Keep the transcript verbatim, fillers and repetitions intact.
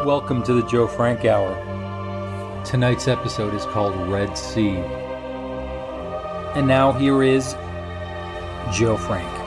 Welcome to the Joe Frank Hour. Tonight's episode is called Red Sea. And now here is Joe Frank.